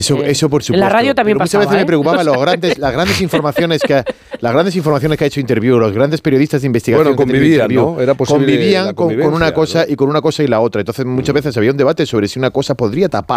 Eso por supuesto. En la radio también pero pasaba. Muchas veces me preocupaban las grandes informaciones que ha hecho Interview, los grandes periodistas de investigación. Bueno, convivían, ¿no? Era posible convivían la con una convivencia, cosa, ¿no? y con una cosa y la otra. Entonces muchas veces había un debate sobre si una cosa podría tapar